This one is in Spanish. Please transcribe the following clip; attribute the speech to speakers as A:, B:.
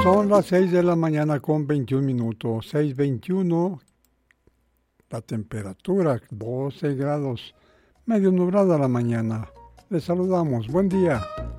A: Son las 6 de la mañana con 21 minutos, 6:21, la temperatura 12 grados, medio nublada la mañana. Les saludamos, buen día.